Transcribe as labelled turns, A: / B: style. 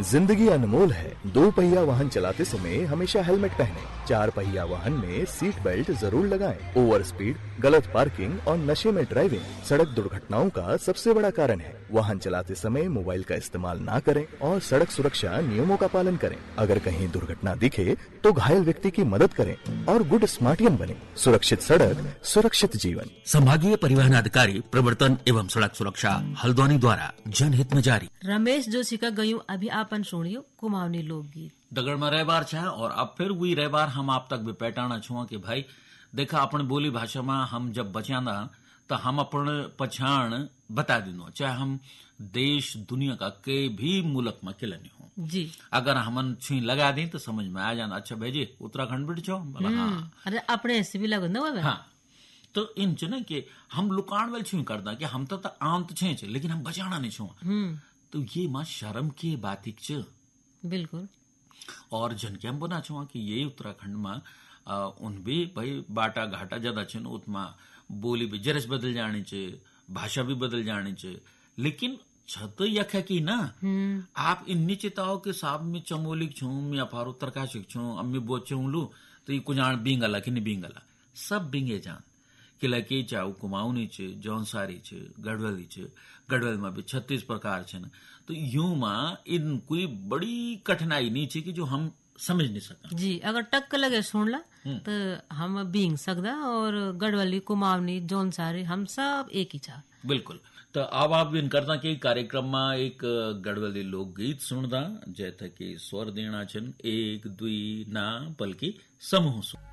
A: जिंदगी अनमोल है। 2 पहिया वाहन चलाते समय हमेशा हेलमेट पहनें। 4 पहिया वाहन में सीट बेल्ट जरूर लगाएं। ओवर स्पीड, गलत पार्किंग और नशे में ड्राइविंग सड़क दुर्घटनाओं का सबसे बड़ा कारण है। वाहन चलाते समय मोबाइल का इस्तेमाल ना करें और सड़क सुरक्षा नियमों का पालन करें। अगर कहीं दुर्घटना दिखे तो घायल व्यक्ति की मदद करें और गुड स्मार्टियन बने। सुरक्षित सड़क, सुरक्षित जीवन।
B: संभागीय परिवहन अधिकारी प्रवर्तन एवं सड़क सुरक्षा हल्द्वानी द्वारा जनहित में जारी।
C: रमेश जोशी का गयूं अभी आपन सुनियो कुमाऊनी लोकगीत।
B: दगड़ में रहबार छे और अब फिर वही रहबार हम आप तक भी पैटाना छुआ कि भाई देखा अपन बोली भाषा में हम जब बचाना तो हम अपन पछाण बता दिनो, चाहे हम देश दुनिया का के भी मुल्क में किलनी हो
C: जी।
B: अगर हमन छुई लगा दी तो समझ में आ जाना, अच्छा भेजी उत्तराखंड बिट छो बोला हाँ,
C: अरे अपने से भी लगो ना
B: हाँ। तो इन च ना कि हम लुकाण वाल छुई करदा कि हम तो आंत छे लेकिन हम बचाना नहीं छुआ, तो ये मां शर्म की बात च
C: बिल्कुल।
B: और जनके हम बना छुआ कि ये उत्तराखंड में उन भी भाई बाटा घाटा ज्यादा छे उतमा बोली भी जरस बदल जानी चे, भाषा भी बदल जानी चे, लेकिन छत यख है कि ना आप इन्नी चिताओ के साहब में चमोलिक छू मैं अपार उत्तरकाशिक छू अम्मी बोचे लू तो ये कुजान बिंगला कि नहीं बिंगला सब बिंगे जान कि लकी चाऊ कुमाऊनी चे, जौनसारी चे, गढ़वाली चे, गढ़वाल में भी 36 प्रकार छे न, तो यूं मां इन कोई बड़ी कठिनाई नहीं छे कि जो हम समझ नहीं सकते
C: जी। अगर टक्क लगे सुन ला तो हम बींग सकदा और गढ़वाली कुमाऊनी जौनसारी हम सब एक ही छा।
B: बिल्कुल। तो अब आप इन करता कि कार्यक्रम में एक गढ़वाली लोकगीत सुनदा जैसे कि स्वर देना छन 1 2 ना बल्कि समूह सुन।